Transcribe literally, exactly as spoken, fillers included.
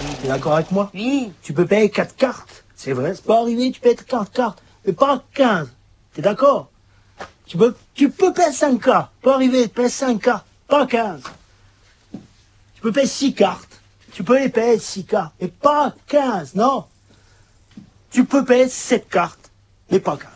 T'es d'accord avec moi? Oui. Tu peux payer quatre cartes. C'est vrai, c'est pas arrivé, tu payes quatre cartes. Mais pas quinze. T'es d'accord? Tu peux, tu peux payer cinq cartes. Pas arriver, tu payes cinq cartes. Pas quinze. Tu peux payer six cartes. Tu peux les payer six cartes. Mais pas quinze, non. Tu peux payer sept cartes. Mais pas quinze.